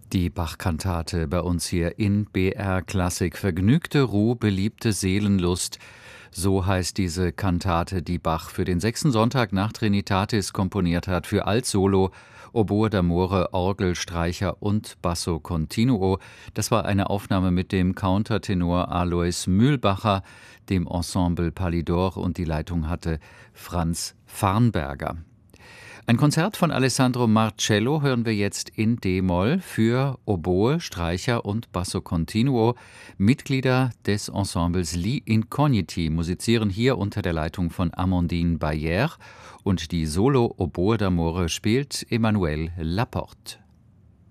Die Bach-Kantate bei uns hier in BR Klassik. Vergnügte Ruh, beliebte Seelenlust. So heißt diese Kantate, die Bach für den 6. Sonntag nach Trinitatis komponiert hat, für Altsolo, Oboe d'amore, Orgel, Streicher und Basso continuo. Das war eine Aufnahme mit dem Countertenor Alois Mühlbacher, dem Ensemble Palidor, und die Leitung hatte Franz Farnberger. Ein Konzert von Alessandro Marcello hören wir jetzt in D-Moll für Oboe, Streicher und Basso continuo. Mitglieder des Ensembles Li Incogniti musizieren hier unter der Leitung von Amandine Bayer, und die Solo Oboe d'amore spielt Emmanuel Laporte.